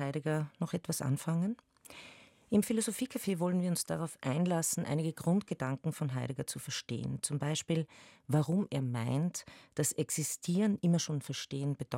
Heidegger noch etwas anfangen? Im Philosophiecafé wollen wir uns darauf einlassen, einige Grundgedanken von Heidegger zu verstehen. Zum Beispiel, warum er meint, dass Existieren immer schon Verstehen bedeutet.